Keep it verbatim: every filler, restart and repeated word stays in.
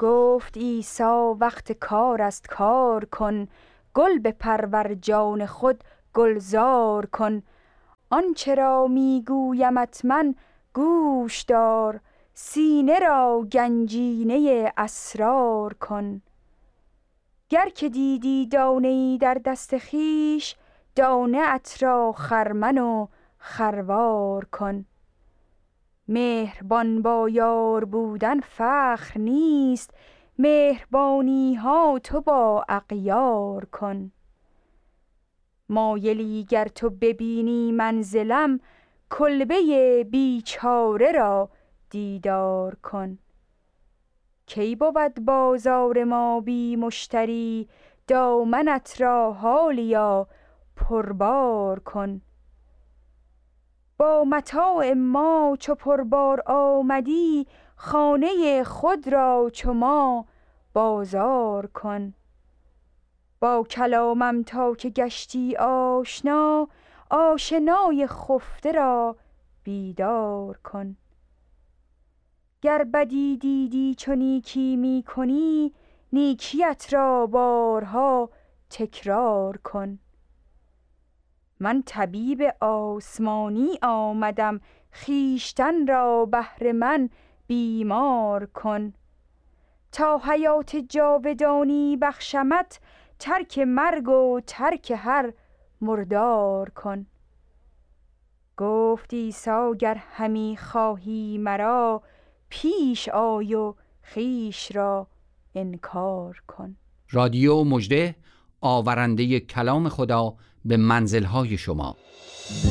گفت عیسی وقت کار است کار کن، گل بپرور جان خود گلزار کن. آنچه را میگویمت من گوش دار، سینه را گنجینه اسرار کن. گر که دیدی دانه ای در دست خیش، دانه ات را خرمن و خروار کن. مهربان با یار بودن فخر نیست، مهربانی ها تو با اغیار کن. مایلی گر تو ببینی منزلم، کلبه بیچاره را دیدار کن. کی بود بازار ما بی مشتری، دامنت را حالیا پربار کن. با متاع ما چو پربار آمدی، خانه خود را چو ما بازار کن. با کلامم تا که گشتی آشنا، آشنای خفته را بیدار کن. گر بدی دیدی چو نیکی می کنی، نیکیت را بارها تکرار کن. من طبیب آسمانی آمدم، خویشتن را بهر من بیمار کن. تا حیات جاودانی بخشمت، ترک مرگ و ترک هر مردار کن. گفت عیسی گر همی خواهی مرا، پیش آی و خویش را انکار کن. رادیو مژده، آورنده کلام خدا به منزل‌های شما.